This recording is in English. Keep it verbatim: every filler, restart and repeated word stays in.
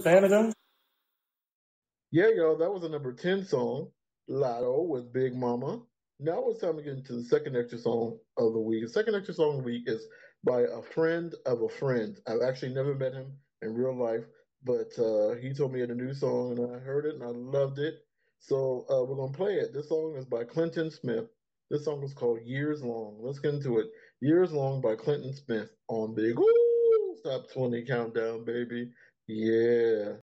a fan of them? Yeah, yo, that was a number ten song, Lotto with Big Mama. Now it's time to get into the second extra song of the week. The second extra song of the week is by a friend of a friend. I've actually never met him in real life, but uh, he told me he had a new song and I heard it and I loved it. So uh, we're going to play it. This song is by Clinton Smith. This song is called Years Long. Let's get into it. Years Long by Clinton Smith on Big Woo! Stop twenty Countdown, baby. Yeah.